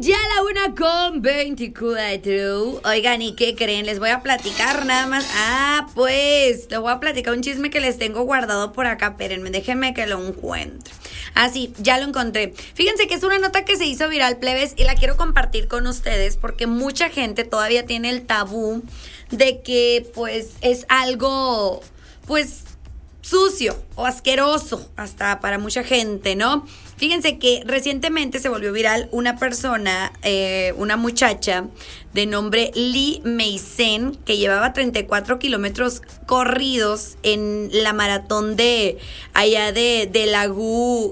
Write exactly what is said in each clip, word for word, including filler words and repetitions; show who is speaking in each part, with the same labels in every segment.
Speaker 1: Ya la una con veinticuatro. Oigan, ¿y qué creen? Les voy a platicar nada más. Ah, pues, les voy a platicar un chisme que les tengo guardado por acá. Espérenme, déjenme que lo encuentre. Ah, sí, ya lo encontré. Fíjense que es una nota que se hizo viral, plebes, y la quiero compartir con ustedes porque mucha gente todavía tiene el tabú de que, pues, es algo, pues, sucio o asqueroso hasta para mucha gente, ¿no? Fíjense que recientemente se volvió viral una persona, eh, una muchacha de nombre Lee Meisen, que llevaba treinta y cuatro kilómetros corridos en la maratón de allá de, de Lagu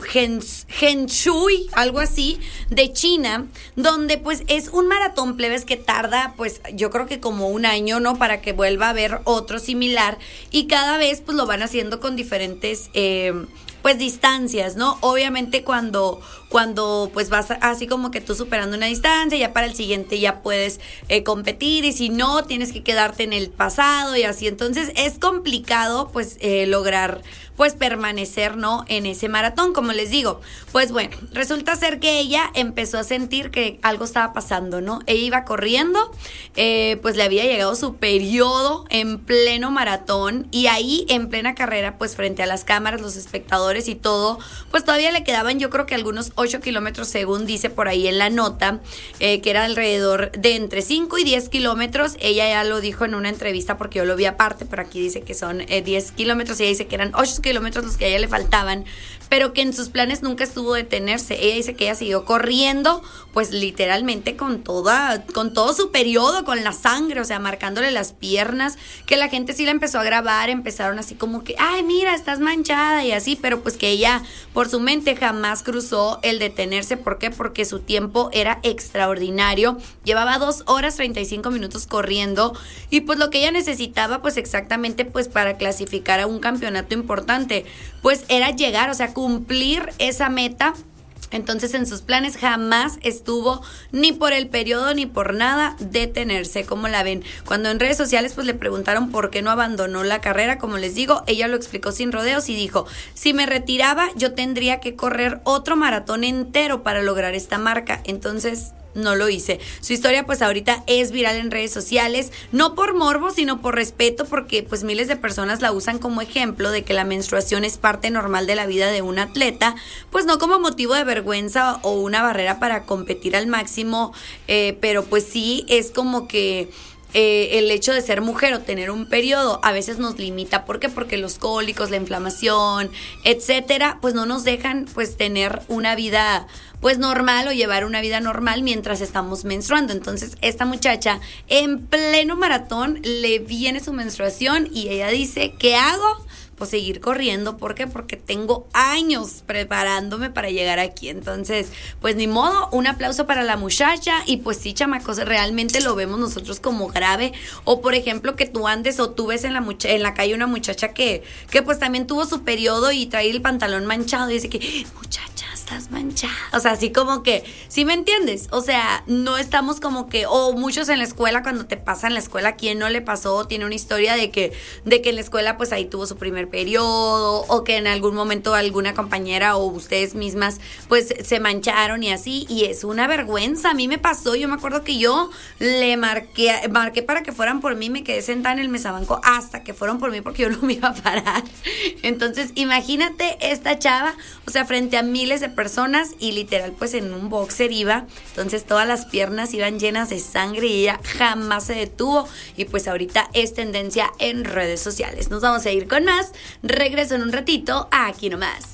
Speaker 1: Henshui, algo así, de China, donde pues es un maratón, plebes, que tarda pues yo creo que como un año, ¿no? Para que vuelva a haber otro similar, y cada vez pues lo van haciendo con diferentes eh, pues distancias, ¿no? Obviamente cuando, cuando pues vas así como que tú superando una distancia, ya para el siguiente ya puedes eh, competir, y si no, tienes que quedarte en el pasado y así. Entonces es complicado pues eh, lograr pues permanecer, ¿no? En ese maratón, como les digo. Pues bueno, resulta ser que ella empezó a sentir que algo estaba pasando, ¿no? Ella iba corriendo, eh, pues le había llegado su periodo en pleno maratón, y ahí en plena carrera, pues frente a las cámaras, los espectadores y todo, pues todavía le quedaban yo creo que algunos ocho kilómetros, según dice por ahí en la nota, eh, que era alrededor de entre cinco y diez kilómetros. Ella ya lo dijo en una entrevista porque yo lo vi aparte, pero aquí dice que son eh, diez kilómetros, y ella dice que eran ocho kilómetros los que a ella le faltaban, pero que en sus planes nunca estuvo detenerse. Ella dice que ella siguió corriendo, pues literalmente con toda, con todo su periodo, con la sangre, o sea, marcándole las piernas, que la gente sí la empezó a grabar, empezaron así como que, ay, mira, estás manchada y así, pero pues que ella, por su mente jamás cruzó el detenerse. ¿Por qué? Porque su tiempo era extraordinario, llevaba dos horas treinta y cinco minutos corriendo, y pues lo que ella necesitaba, pues exactamente, pues para clasificar a un campeonato importante, pues era llegar, o sea, cumplir esa meta. Entonces en sus planes jamás estuvo, ni por el periodo ni por nada, detenerse. ¿Cómo la ven? Cuando en redes sociales pues le preguntaron por qué no abandonó la carrera, como les digo, ella lo explicó sin rodeos y dijo: si me retiraba yo tendría que correr otro maratón entero para lograr esta marca, entonces no lo hice. Su historia pues ahorita es viral en redes sociales, no por morbo, sino por respeto, porque pues miles de personas la usan como ejemplo de que la menstruación es parte normal de la vida de un atleta, pues no como motivo de vergüenza o una barrera para competir al máximo, eh, pero pues sí es como que Eh, el hecho de ser mujer o tener un periodo a veces nos limita. ¿Por qué? Porque los cólicos, la inflamación, etcétera, pues no nos dejan pues tener una vida pues normal o llevar una vida normal mientras estamos menstruando. Entonces esta muchacha en pleno maratón le viene su menstruación y ella dice: ¿qué hago? Pues seguir corriendo. ¿Por qué? Porque tengo años preparándome para llegar aquí. Entonces, pues ni modo, un aplauso para la muchacha. Y pues sí, chamacos, realmente lo vemos nosotros como grave. O por ejemplo, que tú andes o tú ves en la mucha- en la calle una muchacha que, que pues también tuvo su periodo y trae el pantalón manchado y dice que, muchacha, estás manchada. O sea, así como que, ¿sí me entiendes? O sea, no estamos como que, o muchos en la escuela, cuando te pasa en la escuela, ¿quién no le pasó? Tiene una historia de que, de que en la escuela pues ahí tuvo su primer periodo, o que en algún momento alguna compañera o ustedes mismas pues se mancharon y así, y es una vergüenza. A mí me pasó, yo me acuerdo que yo le marqué, marqué para que fueran por mí, me quedé sentada en el mesabanco hasta que fueron por mí porque yo no me iba a parar. Entonces imagínate esta chava, o sea, frente a miles de personas, y literal pues en un boxer iba, entonces todas las piernas iban llenas de sangre y ella jamás se detuvo, y pues ahorita es tendencia en redes sociales. Nos vamos a ir con más. Regreso en un ratito, aquí nomás.